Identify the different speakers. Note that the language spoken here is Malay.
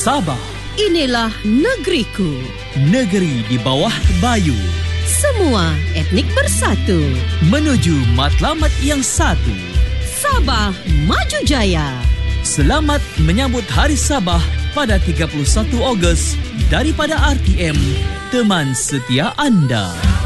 Speaker 1: Sabah.
Speaker 2: Inilah negeriku.
Speaker 1: Negeri di bawah bayu.
Speaker 2: Semua etnik bersatu
Speaker 1: menuju matlamat yang satu.
Speaker 2: Sabah Maju Jaya.
Speaker 1: Selamat menyambut Hari Sabah pada 31 Ogos daripada RTM, teman setia anda.